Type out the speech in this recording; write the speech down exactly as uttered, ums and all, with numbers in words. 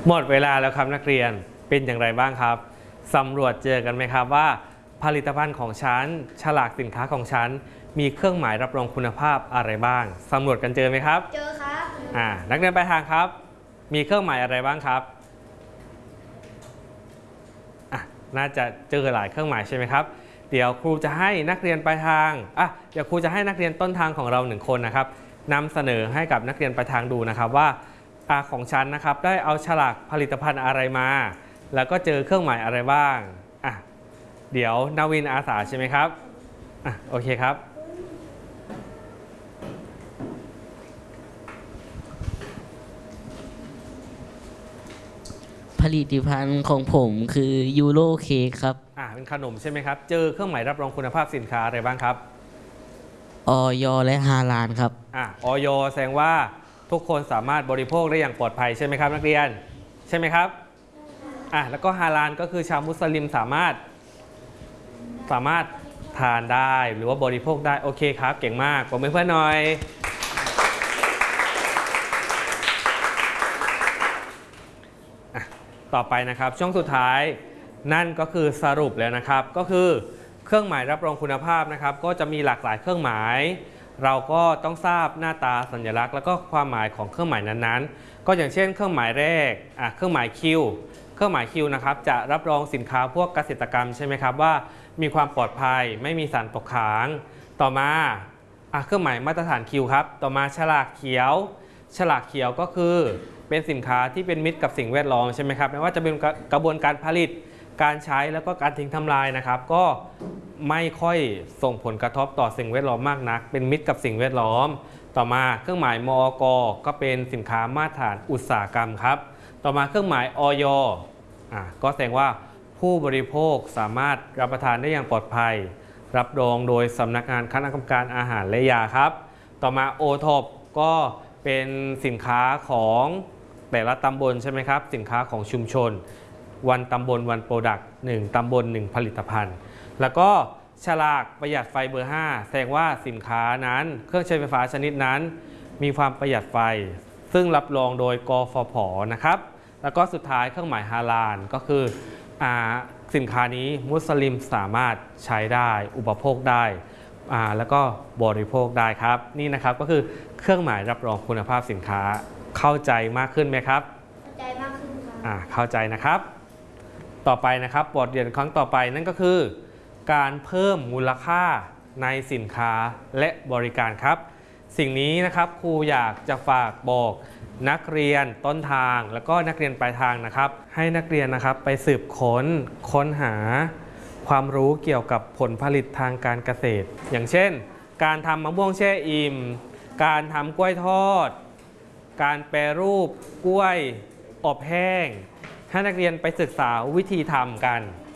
หมดเวลาแล้วครับนักเรียนเป็นอย่างไรบ้างครับสำรวจเจอกันไหมครับว่าผลิตภัณฑ์ของฉันฉลากสินค้าของฉันมีเครื่องหมายรับรองคุณภาพอะไรบ้างสำรวจกันเจอไหมครับเจอครับอ่านักเรียนปลายทางครับมีเครื่องหมายอะไรบ้างครับอ่ะน่าจะเจอหลายเครื่องหมายใช่ไหมครับเดี๋ยวครูจะให้นักเรียนปลายทางอ่ะเดี๋ยวครูจะให้นักเรียนต้นทางของเราหนึ่งคนนะครับนำเสนอให้กับนักเรียนปลายทางดูนะครับว่าอาของฉันนะครับได้เอาฉลากผลิตภัณฑ์อะไรมาแล้วก็เจอเครื่องหมายอะไรบ้างอ่ะเดี๋ยวนาวินอาสาใช่ไหมครับอ่ะโอเคครับผลิตภัณฑ์ของผมคือยูโรเค้กครับอ่ะเป็นขนมใช่ไหมครับเจอเครื่องหมายรับรองคุณภาพสินค้าอะไรบ้างครับออยและฮาลาลครับอ่ะออยแสดงว่าทุกคนสามารถบริโภคได้อย่างปลอดภัยใช่ไหมครับนักเรียนใช่ไหมครับอ่ะแล้วก็ฮาลาลก็คือชาวมุสลิมสามารถสามารถทานได้หรือว่าบริโภคได้โอเคครับเก่งมากปรบมือเพื่อนหน่อยอ่ะต่อไปนะครับช่วงสุดท้ายนั่นก็คือสรุปแล้วนะครับก็คือเครื่องหมายรับรองคุณภาพนะครับก็จะมีหลากหลายเครื่องหมายเราก็ต้องทราบหน้าตาสัญลักษณ์แล้วก็ความหมายของเครื่องหมายนั้นๆก็อย่างเช่นเครื่องหมายแรกอ่ะเครื่องหมาย Q เครื่องหมาย Q นะครับจะรับรองสินค้าพวกเกษตรกรรมใช่ไหมครับว่ามีความปลอดภัยไม่มีสารตกค้างต่อมาอ่ะเครื่องหมายมาตรฐาน Q ครับต่อมาฉลากเขียวฉลากเขียวก็คือเป็นสินค้าที่เป็นมิตรกับสิ่งแวดล้อมใช่ไหมครับไม่ว่าจะเป็นกระบวนการผลิตการใช้แล้วก็การทิ้งทำลายนะครับก็ไม่ค่อยส่งผลกระทบต่อสิ่งแวดล้อมมากนักเป็นมิตรกับสิ่งแวดล้อมต่อมาเครื่องหมายมอก.ก็เป็นสินค้ามาตรฐานอุตสาหกรรมครับต่อมาเครื่องหมายอย.อ่ะก็แสดงว่าผู้บริโภคสามารถรับประทานได้อย่างปลอดภัยรับรองโดยสำนักงานคณะกรรมการอาหารและยาครับต่อมาโอท็อปก็เป็นสินค้าของแต่ละตำบลใช่ไหมครับสินค้าของชุมชนวันตำบลวันโปรดักต์หนึ่งตำบลหนึ่งผลิตภัณฑ์แล้วก็ฉลากประหยัดไฟเบอร์ห้าแสดงว่าสินค้านั้นเครื่องใช้ไฟฟ้าชนิดนั้นมีความประหยัดไฟซึ่งรับรองโดยกฟผ.นะครับแล้วก็สุดท้ายเครื่องหมายฮาลาลก็คืออ่าสินค้านี้มุสลิมสามารถใช้ได้อุปโภคได้อ่าแล้วก็บริโภคได้ครับนี่นะครับก็คือเครื่องหมายรับรองคุณภาพสินค้าเข้าใจมากขึ้นไหมครับเข้าใจมากขึ้นครับอ่าเข้าใจนะครับต่อไปนะครับบทเรียนครั้งต่อไปนั่นก็คือการเพิ่มมูลค่าในสินค้าและบริการครับสิ่งนี้นะครับครูอยากจะฝากบอกนักเรียนต้นทางแล้วก็นักเรียนปลายทางนะครับให้นักเรียนนะครับไปสืบค้นค้นหาความรู้เกี่ยวกับผลผลิตทางการเกษตรอย่างเช่นการทำมะม่วงแช่อิ่มการทำกล้วยทอดการแปรรูปกล้วยอบแห้งให้นักเรียนไปศึกษาวิธีทำกัน